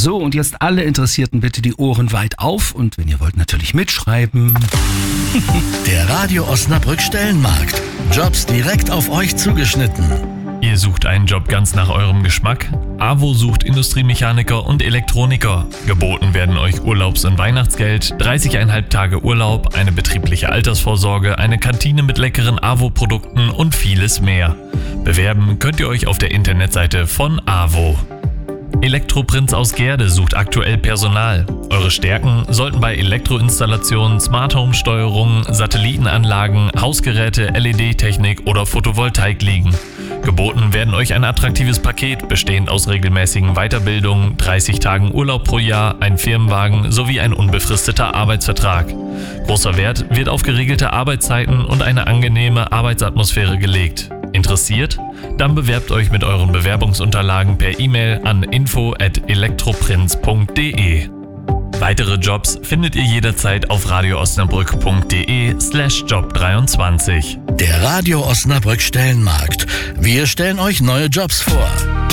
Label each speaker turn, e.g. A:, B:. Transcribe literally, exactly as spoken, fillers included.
A: So, und jetzt alle Interessierten bitte die Ohren weit auf und wenn ihr wollt, natürlich mitschreiben.
B: Der Radio Osnabrück Stellenmarkt. Jobs direkt auf euch zugeschnitten.
C: Ihr sucht einen Job ganz nach eurem Geschmack? AWO sucht Industriemechaniker und Elektroniker. Geboten werden euch Urlaubs- und Weihnachtsgeld, dreißig Komma fünf Tage Urlaub, eine betriebliche Altersvorsorge, eine Kantine mit leckeren AWO-Produkten und vieles mehr. Bewerben könnt ihr euch auf der Internetseite von AWO. Elektroprinz aus Gerde sucht aktuell Personal. Eure Stärken sollten bei Elektroinstallationen, Smart-Home-Steuerungen, Satellitenanlagen, Hausgeräte, L E D-Technik oder Photovoltaik liegen. Geboten werden euch ein attraktives Paket, bestehend aus regelmäßigen Weiterbildungen, dreißig Tagen Urlaub pro Jahr, ein Firmenwagen sowie ein unbefristeter Arbeitsvertrag. Großer Wert wird auf geregelte Arbeitszeiten und eine angenehme Arbeitsatmosphäre gelegt. Interessiert? Dann bewerbt euch mit euren Bewerbungsunterlagen per E-Mail an info at elektroprinz punkt de. Weitere Jobs findet ihr jederzeit auf radioosnabrück.de slash job dreiundzwanzig.
B: Der Radio Osnabrück Stellenmarkt. Wir stellen euch neue Jobs vor.